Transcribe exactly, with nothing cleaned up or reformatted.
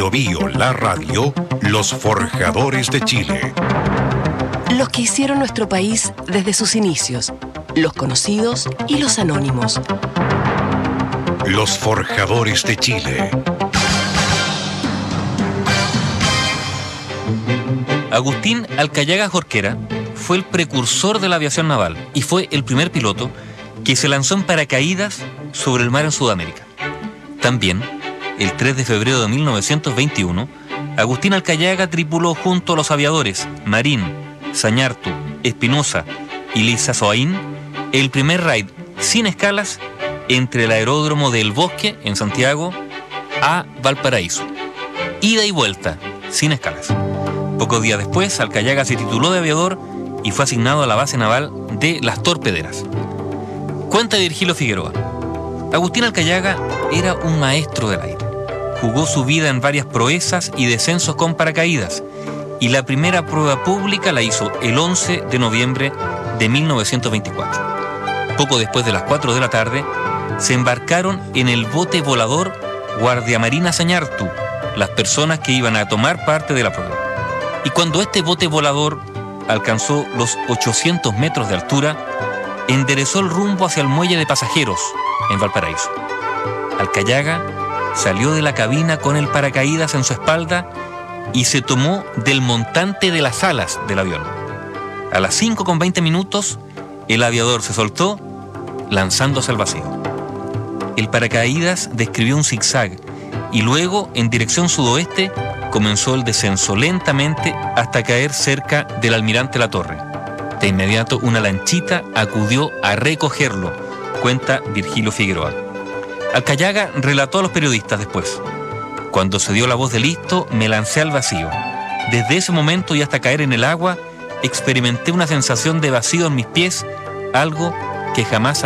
Bio Bio, la radio, los forjadores de Chile. Los que hicieron nuestro país desde sus inicios, los conocidos y los anónimos. Los forjadores de Chile. Agustín Alcayaga Jorquera fue el precursor de la aviación naval y fue el primer piloto que se lanzó en paracaídas sobre el mar en Sudamérica. También, el tres de febrero de mil novecientos veintiuno, Agustín Alcayaga tripuló junto a los aviadores Marín, Sañartu, Espinosa y Lizazoaín el primer raid sin escalas entre el aeródromo del Bosque, en Santiago, a Valparaíso. Ida y vuelta, sin escalas. Pocos días después, Alcayaga se tituló de aviador y fue asignado a la base naval de Las Torpederas. Cuenta Virgilio Figueroa. Agustín Alcayaga era un maestro del aire. Jugó su vida en varias proezas y descensos con paracaídas, y la primera prueba pública la hizo el once de noviembre de mil novecientos veinticuatro. Poco después de las cuatro de la tarde, se embarcaron en el bote volador Guardiamarina Sañartu, las personas que iban a tomar parte de la prueba. Y cuando este bote volador alcanzó los ochocientos metros de altura, enderezó el rumbo hacia el muelle de pasajeros en Valparaíso. Alcayaga salió de la cabina con el paracaídas en su espalda y se tomó del montante de las alas del avión. A las cinco con veinte minutos, el aviador se soltó, lanzándose al vacío. El paracaídas describió un zigzag y luego, en dirección sudoeste, comenzó el descenso lentamente hasta caer cerca del Almirante Latorre. De inmediato, una lanchita acudió a recogerlo, cuenta Virgilio Figueroa. Alcayaga relató a los periodistas después: cuando se dio la voz de listo, me lancé al vacío. Desde ese momento y hasta caer en el agua, experimenté una sensación de vacío en mis pies, algo que jamás